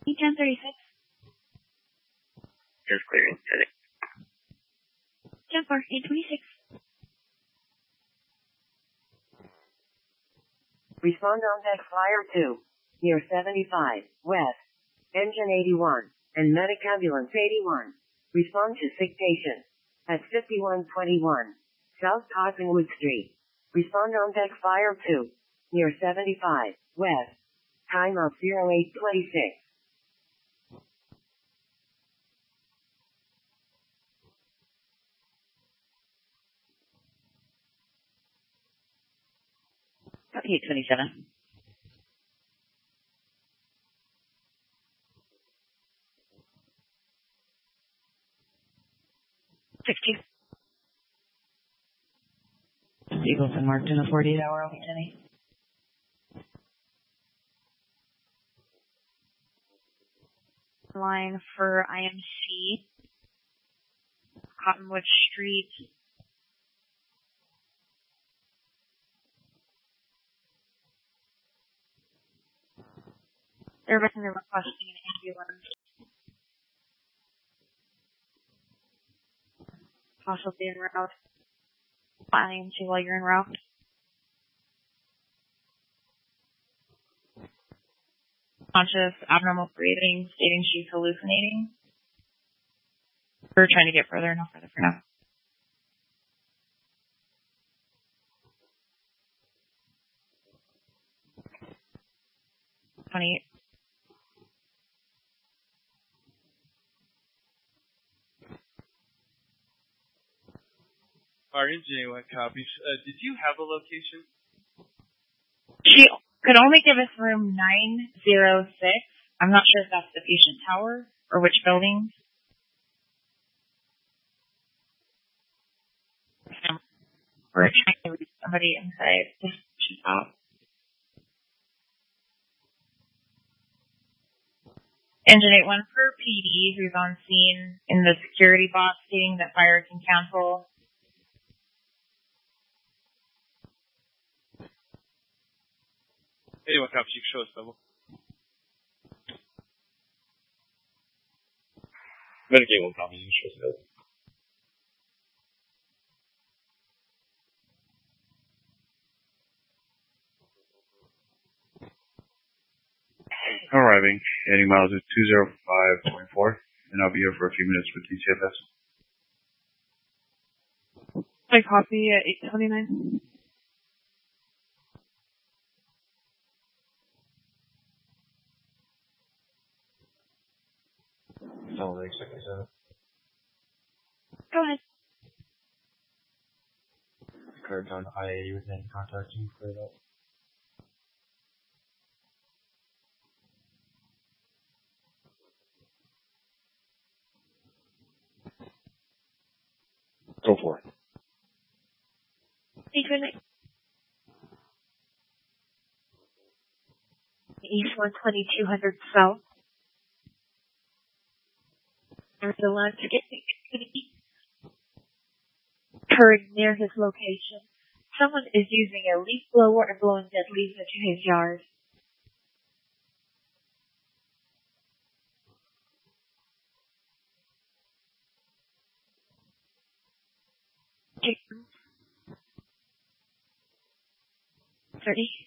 1036. Just clearing. Edit. 10-4, 826. Respond on deck Flyer 2, near 75, west, engine 81, and medic ambulance 81. Respond to sick patient at 5121, South Cottonwood Street. Respond on deck Flyer 2, near 75, west, time of 0826. Copy 827. Eagle's been marked in a 48-hour only today. Line for IMC, Cottonwood Street. They're requesting an ambulance. Possibly en route. IMC while you're en route. Conscious, abnormal breathing, stating she's hallucinating. We're trying to get further, no further for now. Our engineer went copies. Did you have a location? She could only give us room 906. I'm not sure if that's the patient tower or which building. We're trying to reach somebody inside the shop. Engine 81 for PD, who's on scene in the security box, stating that fire can cancel. Anyone copies, you can show us level. Medic 81 copies, you can show us level. Arriving, heading miles at 205.4, and I'll be here for a few minutes with DCFS. I copy at 829. Sounds like 67. Go ahead. Curved on I-80 with any contact and clear it up. Go for it. East 12200 South. There's a landscaping community occurring near his location. Someone is using a leaf blower and blowing dead leaves into his yard. Take 30.